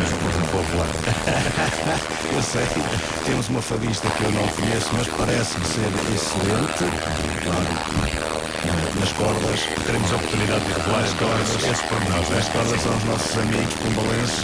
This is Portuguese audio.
um povo lá. Eu sei, temos uma fadista que eu não conheço, mas parece-me ser excelente. Claro, nas cordas, Teremos a oportunidade de revelar as cordas, esses pormenores, as cordas são os nossos amigos pombalenses.